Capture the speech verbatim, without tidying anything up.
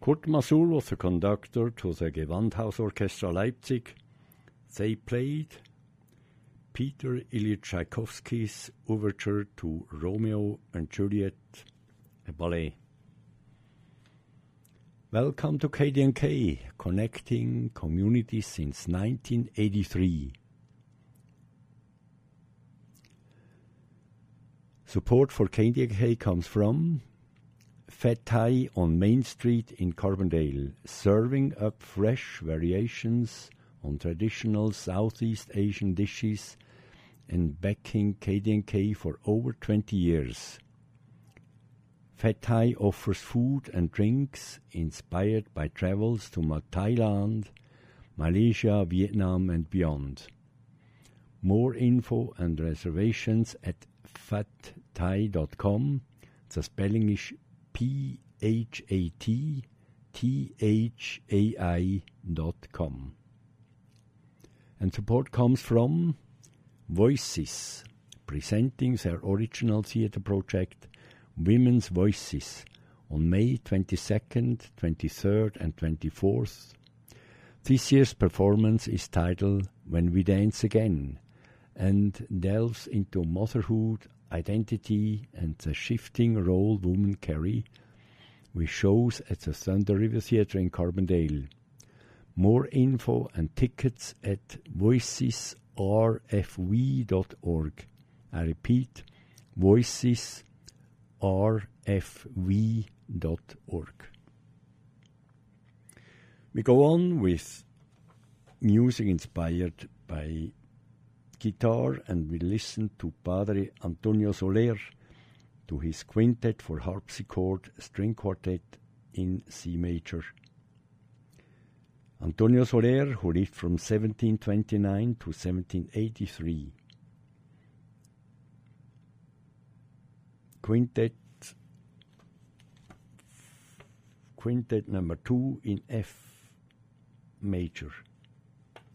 Kurt Masur was the conductor to the Gewandhaus Orchestra Leipzig. They played Peter Ilyich Tchaikovsky's Overture to Romeo and Juliet, a ballet. Welcome to K D N K, connecting communities since nineteen eighty-three. Support for K D N K comes from Pad Thai on Main Street in Carbondale, serving up fresh variations on traditional Southeast Asian dishes and backing K D N K for over twenty years. Pad Thai offers food and drinks inspired by travels to Thailand, Malaysia, Vietnam and beyond. More info and reservations at phat thai dot com. The spelling is P H A T T H A I dot com. And support comes from Voices, presenting their original theatre project Women's Voices on May twenty-second, twenty-third and twenty-fourth. This year's performance is titled When We Dance Again and delves into motherhood, identity and the shifting role women carry, with shows at the Thunder River Theatre in Carbondale. More info and tickets at voices r f v dot org. I repeat, voices r f v dot org. We go on with music inspired by guitar, and we listen to Padre Antonio Soler, to his quintet for harpsichord string quartet in C major. Antonio Soler, who lived from seventeen twenty-nine to seventeen eighty-three. Quintet, quintet number two in F major.